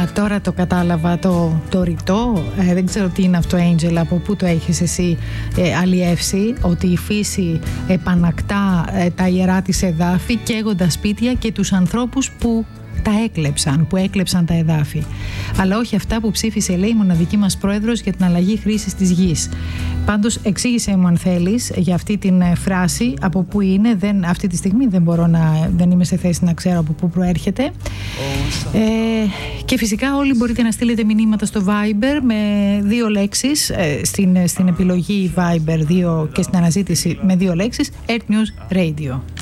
Τώρα το κατάλαβα το ρητό. Δεν ξέρω τι είναι αυτό, Angel, από πού το έχεις εσύ αλλιεύσει, ότι η φύση επανακτά τα ιερά της εδάφη, καίγοντας σπίτια και τους ανθρώπους που τα έκλεψαν, που έκλεψαν τα εδάφη. Αλλά όχι αυτά που ψήφισε, λέει, η μοναδική μας πρόεδρος για την αλλαγή χρήσης της γης. Πάντως εξήγησε μου, αν θέλεις, για αυτή την φράση από πού είναι. Αυτή τη στιγμή δεν είμαι σε θέση να ξέρω από πού προέρχεται. Και φυσικά όλοι μπορείτε να στείλετε μηνύματα στο Viber με 2 λέξεις, στην επιλογή Viber 2 και στην αναζήτηση με 2 λέξεις, Earth News Radio.